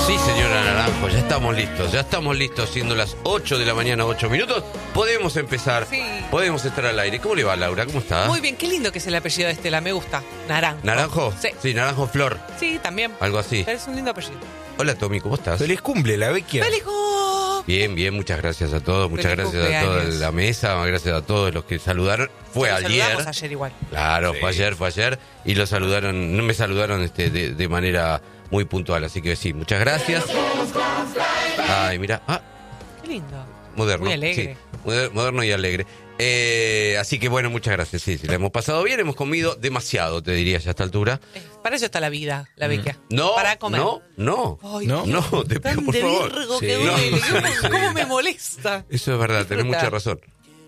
Sí, señora Naranjo, ya estamos listos, siendo las 8 de la mañana, 8 minutos. Podemos empezar, Sí. podemos estar al aire. ¿Cómo le va, Laura? ¿Cómo está? Muy bien, qué lindo que es el apellido de Estela, me gusta. Naranjo. ¿Naranjo? Sí. Naranjo Flor, Sí, también. algo así. Pero es un lindo apellido. Hola, Tommy, ¿cómo estás? Feliz cumple, la vecchia. ¡Feliz cum- Bien, bien, muchas gracias a todos, muchas Feliz gracias a toda cumpleaños. la mesa, gracias a todos los que saludaron. Fue Nos ayer. saludamos ayer igual. Claro, Sí. fue ayer y lo saludaron, no me saludaron de manera muy puntual, así que sí, muchas gracias. Ay, mira, Qué lindo. moderno. Muy alegre. Sí, moderno y alegre. Así que bueno, muchas gracias. Sí, la hemos pasado bien, hemos comido demasiado, te diría ya a esta altura. Para eso está la vida, la vecchia. No, Para comer. no. Ay, No. No, te tan pido por de favor. Virgo Sí. que duele. No. ¿Cómo me molesta? Eso es verdad, tenés Disfruta. mucha razón.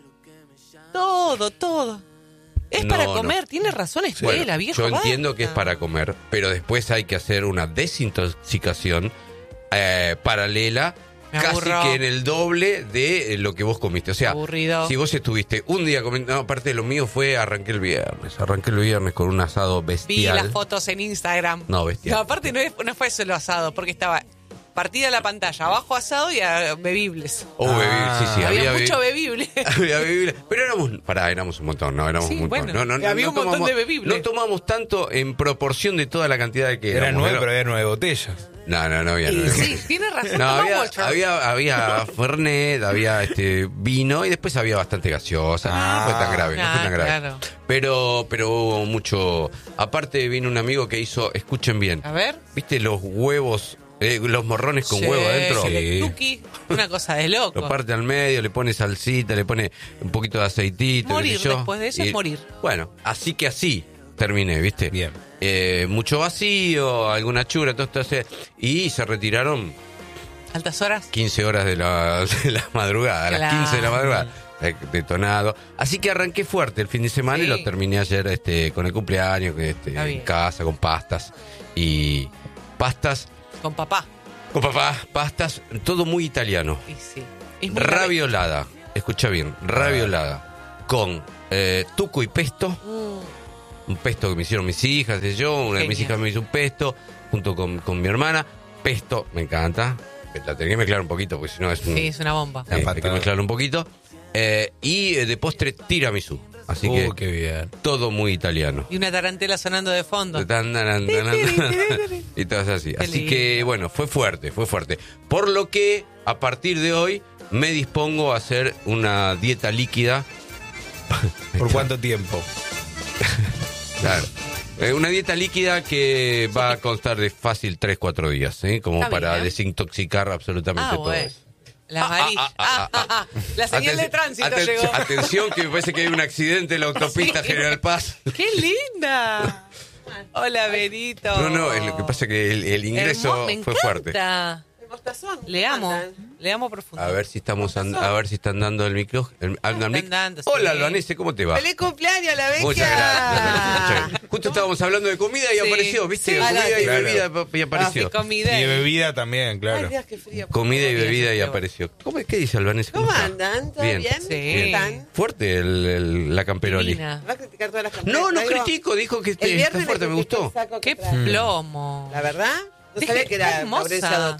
Todo. Es No, para no. comer, tiene razón Bueno, Estela, viejo. yo entiendo que es basta. para comer, pero después hay que hacer una desintoxicación paralela, Me casi aburro. que en el doble de lo que vos comiste. O sea, Aburrido. si vos estuviste un día comiendo, no, aparte de lo mío fue arranqué el viernes con un asado Vi bestial. las fotos en Instagram. No, bestial. No, aparte no fue solo asado, porque estaba partida la pantalla, abajo asado y bebibles. Sí, Había mucho bebible. Había bebible. Pero éramos un montón, no, éramos Sí, un montón. bueno, no, había un montón tomamos- de bebible. No tomamos tanto en proporción de toda la cantidad de que Era éramos. 9, pero había 9 botellas. No había Y nueve. sí, tiene razón. No, tomá había, mucho. había Fernet, había vino y después había bastante gaseosa. No fue tan grave, no fue tan grave. Claro. Pero hubo mucho. Aparte vino un amigo que hizo, escuchen bien, A ver. ¿viste los huevos, los morrones con Sí, huevo adentro? el tuki, una cosa de loco. Lo parte al medio, le pone salsita, le pone un poquito de aceitito. qué Morir sé yo. después de eso es morir. Bueno, así terminé, ¿viste? Bien. Mucho vacío, alguna chura, todo esto. Y se retiraron ¿Altas horas? 15 horas de la madrugada, a las Claro. 15 de la madrugada, detonado. Así que arranqué fuerte el fin de semana Sí. y lo terminé ayer con el cumpleaños, Está en bien. casa, con pastas. Y pastas, Con papá. con papá, pastas, todo muy italiano. Y sí. Es muy Raviolada, escucha bien, raviolada, con tuco y pesto. Un pesto que me hicieron mis hijas, una de mis Genial. hijas me hizo un pesto, junto con mi hermana. Pesto, me encanta. La tenía que mezclar un poquito, porque si no es un... Sí, es una bomba. La hay que patada. mezclarlo un poquito. Y de postre, tiramisú. Así que Qué bien. todo muy italiano. Y una tarantela sonando de fondo. Y todo así. Qué Así que, lindo. bueno, fue fuerte. Por lo que, a partir de hoy, me dispongo a hacer una dieta líquida. ¿Por cuánto tiempo? Claro. Una dieta líquida que va a constar de fácil 3-4 días, como Está para bien. desintoxicar absolutamente Ah, todo bueno. eso. La amarilla. La señal de tránsito llegó. Atención, que me parece que hay un accidente en la autopista Sí. General Paz. ¡Qué linda! Hola, Benito. No, lo que pasa es que el ingreso Me fue fuerte. encanta. Mostazón. Le amo profundo. A ver si están dando el micro. Anda el mic. dando, sí. Hola, Albanese, ¿cómo te va? ¡Feliz cumpleaños, la vecchia! Muchas gracias. Justo estábamos hablando de comida y Sí. apareció, ¿viste? Sí. Comida y Claro. bebida y apareció. Sí, comida. Y de bebida también, claro. Ay, Dios, qué frío. Comida y Bien, bebida y bien. apareció. ¿Qué dice Albanese? ¿Cómo está? andan? ¿Todo Bien. bien? Sí. ¿Qué están? Fuerte la Camperoli. Divina. ¿Va a criticar todas las campañas? No Traigo- critico, dijo que El está viernes fuerte, le me critiqué gustó. el saco que ¡Qué trae. plomo! ¿La verdad? No Dije, sabía que era hermosa. Mauricio Adot.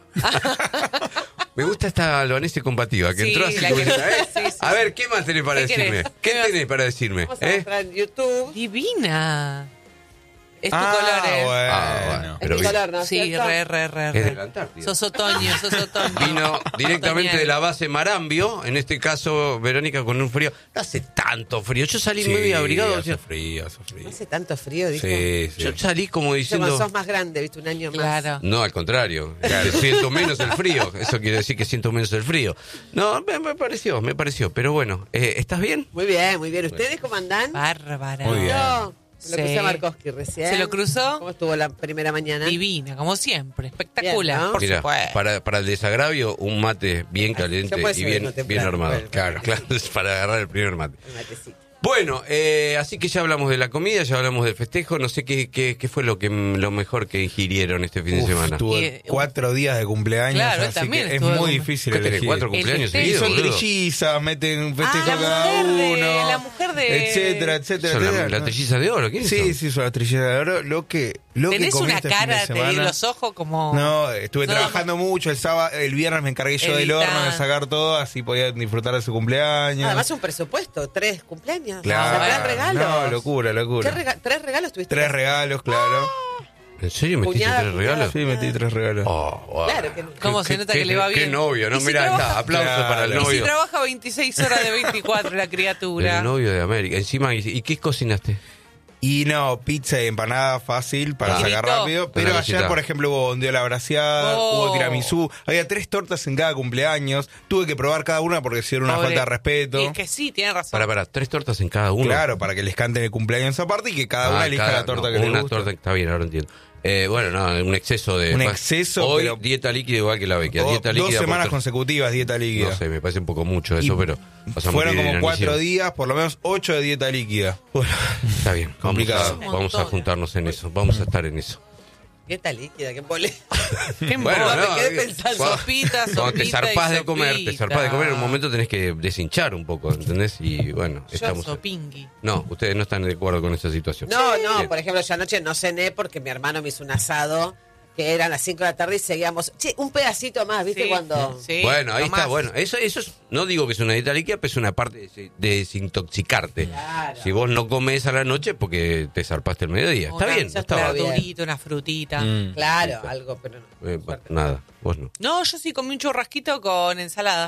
Me gusta esta albanese combativa que Sí, entró así la como que- diciendo, sí, sí. A ver, ¿qué más tenés para ¿Qué decirme? querés? ¿Qué ¿Qué vas- tenés para decirme? Vamos a mostrar en YouTube. Divina. Es tu color, Bueno. Bueno, pero Es mi color, ¿no? Sí, ¿Cierto? re. es de la Antártida. Sos otoño. Vino directamente de la base Marambio, en este caso, Verónica, con un frío. No hace tanto frío. Yo salí muy abrigado. O sea, hace frío. No hace tanto frío, dijo. Sí, sí. yo salí como Como diciendo. sos más grande, viste, un año más. Claro. No, al contrario. Que siento menos el frío. Eso quiere decir que siento menos el frío. No, me pareció. Pero bueno, ¿estás bien? Muy bien, muy bien. ¿Ustedes cómo andan? Bárbara. Muy bien. Yo me lo Sí. crucé a Markowski recién. ¿Se lo cruzó? ¿Cómo estuvo la primera mañana? Divina, como siempre. Espectacular. Bien, ¿no? Por Mira, supuesto. para el desagravio, un mate bien caliente se puede y subir, no bien temprano, armado. bueno. Claro, es para agarrar el primer mate. El matecito. Bueno, así que ya hablamos de la comida, ya hablamos del festejo. No sé qué fue lo mejor que ingirieron este fin de semana. Tuve Y, 4 días de cumpleaños, Claro, él así también que es estuvo de muy cumple- difícil ¿Qué tenés, elegir. 4 cumpleaños festejo. Y seguidos, son boludo? trillizas, meten un festejo la cada mujer de- uno. la mujer de- Etcétera. Son la ¿no? trillizas de oro, ¿quiénes Sí, son? sí, son las trillizas de oro. Lo que Lo que Tenés comí una este fin de cara, te vi semana- los ojos como... No, estuve No, trabajando mucho el sábado, el viernes me encargué yo del Evitá. horno de sacar todo, así podía disfrutar de su cumpleaños. Además un presupuesto, 3 cumpleaños. Claro. O sea, 3 regalos. No, locura. ¿Qué 3 regalos tuviste? 3 regalos, claro. ¿En serio metiste Cuñada, 3 regalos? Sí, metí 3 regalos. Oh, wow. Claro que ¿Cómo se nota que le va bien? Qué novio, ¿no? ¿Y si Mirá, trabaja- está, aplausos Claro. para el ¿Y Y si novio. trabaja 26 horas de 24 la criatura. El novio de América. Encima, ¿y qué cocinaste? Y no, pizza y empanada fácil para Ah. sacar Grito. rápido. Pero Una ayer, cosita. por ejemplo, hubo bondiola braseada, Oh. hubo tiramisú. Había 3 tortas en cada cumpleaños. Tuve que probar cada una porque si era una Pobre. falta de respeto. Y es que sí, tiene razón. Para, 3 tortas en cada uno. Claro, para que les canten el cumpleaños aparte y que cada una elija la torta que les una guste. torta, está bien, ahora entiendo. Bueno, no, un exceso de... Un exceso, Hoy pero- dieta líquida igual que la Vecchia. O Dieta 2 líquida por semanas tres- consecutivas dieta líquida. No sé, me parece un poco mucho eso, Y pero... pasamos Fueron bien como en 4 inicio. días, por lo menos 8 de dieta líquida. Bueno, está bien. Vamos Complicado. a, Un vamos a montón. juntarnos en eso. Vamos a estar en eso. Dieta líquida, qué pole. Qué Bueno, moda, no, me quedé digo, pensando. cuando- Sopita, Cuando te sopita zarpás y de comer, en un momento tenés que deshinchar un poco, ¿entendés? Y bueno, Yo estamos... sopingui. No, ustedes no están de acuerdo con esa situación. No, no, Bien. por ejemplo, yo anoche no cené porque mi hermano me hizo un asado que eran las 5 de la tarde y seguíamos. Che, un pedacito más, ¿viste? Sí, Cuando. sí, Bueno, ahí tomás. está, bueno. Eso es, no digo que es una dieta líquida, pero es una parte de desintoxicarte. Claro. Si vos no comes a la noche porque te zarpaste el mediodía. Está Una- bien, ya está está bien. bien. verdurita, una frutita. Claro, algo, pero no. Nada, vos no. No, yo sí comí un churrasquito con ensalada.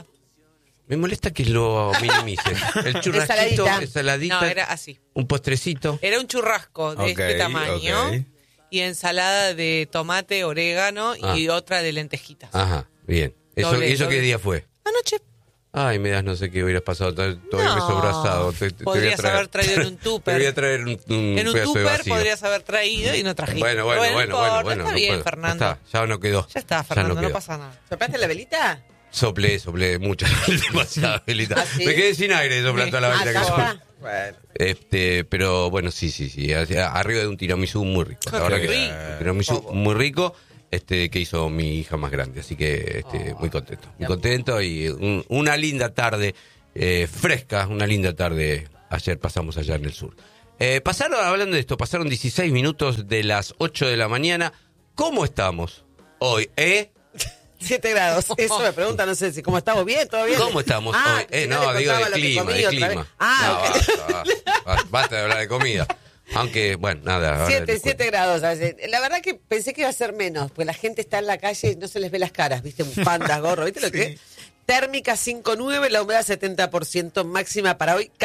Me molesta que lo minimices. El churrasquito, Ensaladita. ensaladita, No, era así. un postrecito. Era un churrasco de Ok, este tamaño ok. y ensalada de tomate, orégano y otra de lentejitas. Ajá, bien. Doble, ¿Eso qué doble. día fue? Anoche Ay, me das no sé qué hubieras pasado. Todavía me No, sobró asado. Te voy a podrías traer. haber traído en un tupper. Te voy a traer un en un pedazo de tupper vacío. podrías haber traído y no trajiste. Bueno. no importa, está no bien, puedo. Fernando. Ya está, ya no quedó. Ya está, Fernando, no quedó. pasa nada. ¿Soplaste la velita? Soplé mucho, demasiada velita. ¿Ah, sí? Me quedé sin aire soplando la Ah, velita ya que está. soplé. Bueno. Pero bueno, sí. Arriba de un tiramisú muy rico. La Qué verdad que rico. un tiramisú muy rico. Que hizo mi hija más grande, así que muy contento y una linda tarde fresca, una linda tarde ayer pasamos allá en el sur. Hablando de esto, pasaron 16 minutos de las 8 de la mañana. ¿Cómo estamos hoy? 7 grados. Eso me pregunta, no sé si cómo estamos bien, todo bien. ¿Cómo estamos Ah, hoy? si No, le digo de contaba lo que clima, comí de otra vez. clima. Ah, No, ok. basta de hablar de comida. Aunque, bueno, nada. ahora 7 les cuento. grados. a veces. La verdad que pensé que iba a ser menos, porque la gente está en la calle y no se les ve las caras, ¿viste? Bufandas, gorro, ¿viste lo que es? Térmica 5.9, la humedad 70%, máxima para hoy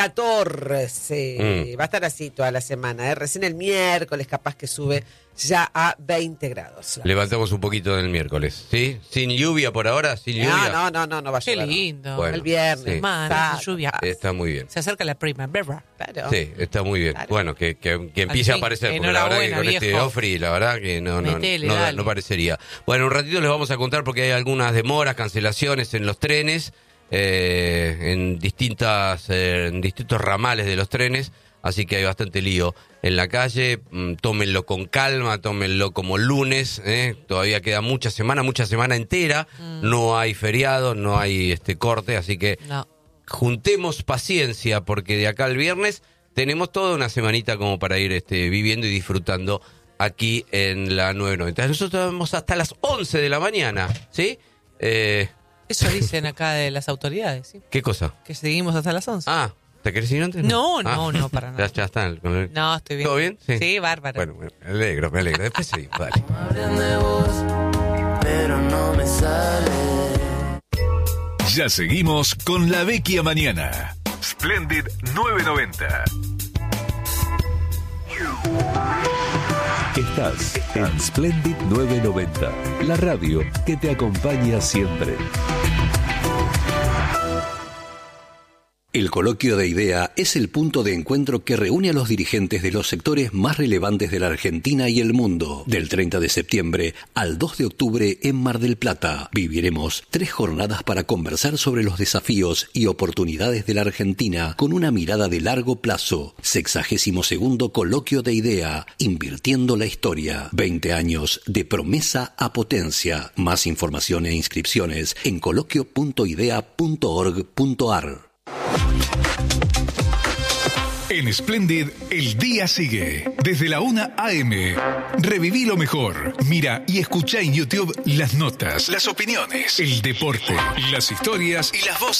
14. Va a estar así toda la semana, ¿eh? Recién el miércoles capaz que sube ya a 20 grados. Levantamos un poquito del miércoles, ¿sí? Sin lluvia por ahora, sin lluvia. No va a Qué llover. lindo. Bueno, El viernes. sí. Hermano, Está- sin lluvia. Está muy bien. Se acerca la primavera. Claro. Sí, está muy bien. Claro. Bueno, que empiece a fin, aparecer, porque la verdad que enhorabuena, con este viejo. Ofri, la verdad que Metele, dale. no parecería. Bueno, un ratito les vamos a contar porque hay algunas demoras, cancelaciones en los trenes, en distintos ramales de los trenes, así que hay bastante lío en la calle. Tómenlo con calma, tómenlo como lunes, todavía queda mucha semana entera, no hay feriado, no hay corte, así que No. juntemos paciencia porque de acá al viernes tenemos toda una semanita como para ir viviendo y disfrutando aquí en la 990. Nosotros vamos hasta las 11 de la mañana, ¿sí? Eso dicen acá de las autoridades, ¿sí? ¿Qué cosa? Que seguimos hasta las 11. Ah, ¿te querés ir antes? No, no, para nada. Ya está. No, estoy bien. ¿Todo bien? Sí, bárbaro. Bueno, me alegro. Después seguimos, dale. Hablan de vos, pero no me sale. Ya seguimos con La Vecchia Mañana. Splendid 990. Estás en Splendid 990, la radio que te acompaña siempre. El Coloquio de Idea es el punto de encuentro que reúne a los dirigentes de los sectores más relevantes de la Argentina y el mundo. Del 30 de septiembre al 2 de octubre en Mar del Plata, viviremos 3 jornadas para conversar sobre los desafíos y oportunidades de la Argentina con una mirada de largo plazo. 62º Coloquio de Idea, invirtiendo la historia. 20 años de promesa a potencia. Más información e inscripciones en coloquio.idea.org.ar. En Splendid, el día sigue. Desde la 1 a.m. Reviví lo mejor. Mira y escucha en YouTube las notas, las opiniones, el deporte, las historias y las voces